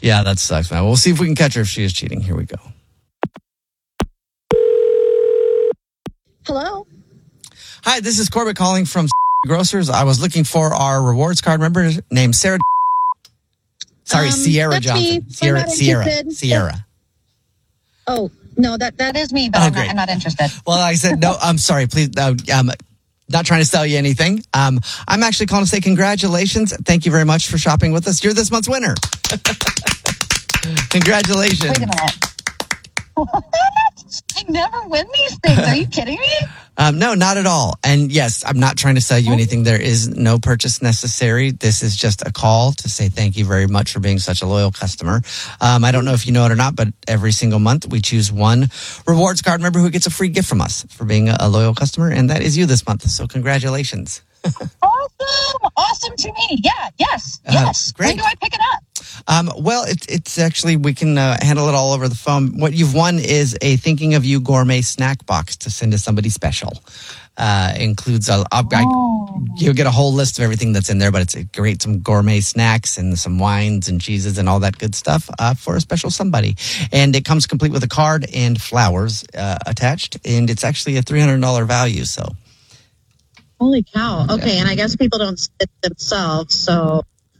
Yeah, that sucks, man. We'll see if we can catch her if she is cheating. Here we go. Hello? Hi, this is Corbett calling from Grocers. I was looking for our rewards card member named Sarah. Sorry, Sierra that's Johnson. Me. Sierra. Oh, no, that is me, but I'm not interested. Well, I said, no, I'm sorry. Please, not trying to sell you anything. I'm actually calling to say congratulations. Thank you very much for shopping with us. You're this month's winner. Congratulations. Wait a minute. What? I never win these things. Are you kidding me? No, not at all. And yes, I'm not trying to sell you anything. There is no purchase necessary. This is just a call to say thank you very much for being such a loyal customer. I don't know if you know it or not, but every single month we choose one rewards card member who gets a free gift from us for being a loyal customer. And that is you this month. So congratulations. Awesome to me. Yeah, yes. Great. When do I pick it up? Well, it's actually, we can handle it all over the phone. What you've won is a Thinking of You gourmet snack box to send to somebody special. Includes you'll get a whole list of everything that's in there, but it's great, some gourmet snacks and some wines and cheeses and all that good stuff for a special somebody. And it comes complete with a card and flowers attached, and it's actually a $300 value. So, holy cow! Okay, and I guess people don't sit themselves, so.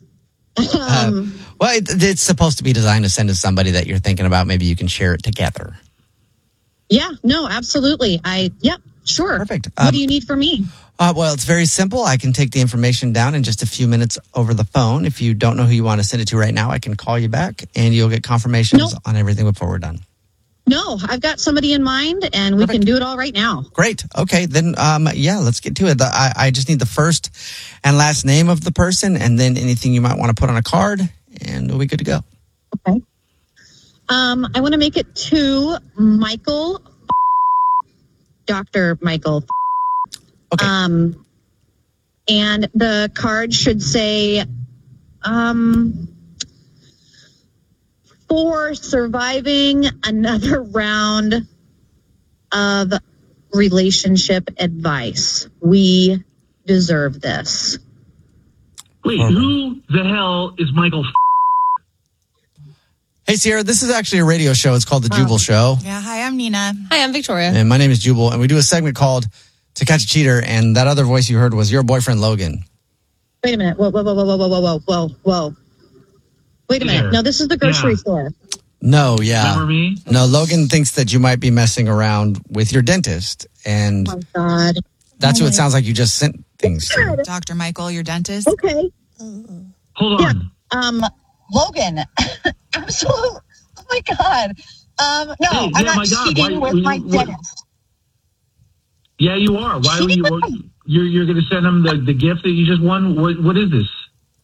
Well, it's supposed to be designed to send to somebody that you're thinking about. Maybe you can share it together. Yeah, no, absolutely. Sure. Perfect. What do you need from me? Well, it's very simple. I can take the information down in just a few minutes over the phone. If you don't know who you want to send it to right now, I can call you back and you'll get confirmations on everything before we're done. No, I've got somebody in mind and we can do it all right now. Great. Okay, then, let's get to it. I just need the first and last name of the person and then anything you might want to put on a card and we'll be good to go. Okay. I want to make it to Michael, Dr. Michael. Okay. And the card should say, for surviving another round of relationship advice. We deserve this. Wait, who the hell is Michael? Hey, Sierra, this is actually a radio show. It's called The Jubal Show. Yeah, hi, I'm Nina. Hi, I'm Victoria. And my name is Jubal, and we do a segment called To Catch a Cheater, and that other voice you heard was your boyfriend, Logan. Wait a minute. Whoa. Wait a minute. No, this is the grocery store. No, yeah. Remember me? No, Logan thinks that you might be messing around with your dentist, and Oh, God. that's who it sounds like you just sent things to. Dr. Michael, your dentist. Okay. Hold on. Logan. Absolutely. Oh, my God. No, Hey, I'm yeah, not my God, cheating why- with my what- dentist. Yeah, you are. Why are Cheating you? with my- You're going to send him the gift that you just won? What is this?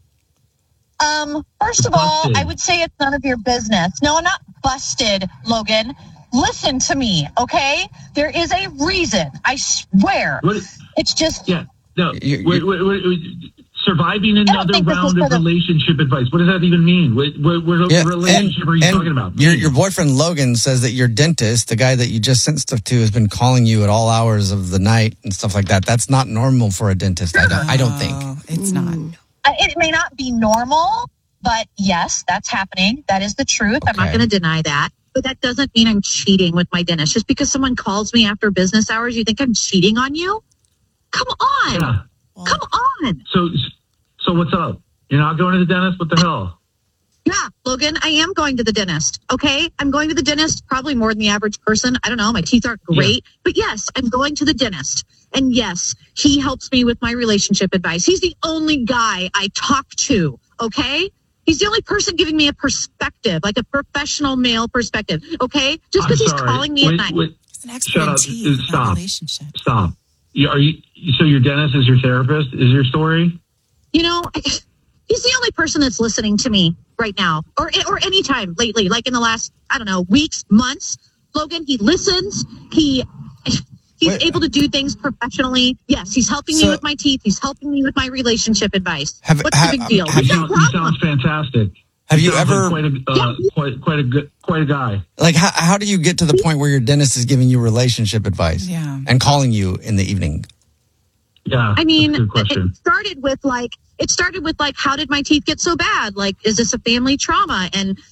First of all, Busted. I would say it's none of your business. No, I'm not busted, Logan. Listen to me, okay? There is a reason. I swear. What? It's just... Yeah. No. You- Wait. Surviving another think this is round for of the- relationship advice. What does that even mean? What relationship are you talking about? Your boyfriend Logan says that your dentist, the guy that you just sent stuff to, has been calling you at all hours of the night and stuff like that. That's not normal for a dentist. I don't think. Oh, it's not. It may not be normal, but yes, that's happening. That is the truth. I'm not Okay. going to deny that. But that doesn't mean I'm cheating with my dentist. Just because someone calls me after business hours, you think I'm cheating on you? Come on. Yeah. Come on. So what's up? You're not going to the dentist? What the hell? Yeah, Logan, I am going to the dentist. Okay. I'm going to the dentist probably more than the average person. I don't know. My teeth aren't great. But yes, I'm going to the dentist. And yes, he helps me with my relationship advice. He's the only guy I talk to. Okay. He's the only person giving me a perspective, like a professional male perspective. Okay. Just because he's calling me at night. It's an expertise in Stop. our relationship. Stop. So your dentist is your therapist? Is your story? You know, he's the only person that's listening to me right now or anytime lately, like in the last, I don't know, weeks, months. Logan, he listens. He's able to do things professionally. Yes, he's helping me with my teeth. He's helping me with my relationship advice. What's the big deal? He sounds fantastic. Have you Sounds ever like quite a guy? like how do you get to the point where your dentist is giving you relationship advice and calling you in the evening? Yeah. I mean, that's a good question. it started with like, how did my teeth get so bad? Like, is this a family trauma? And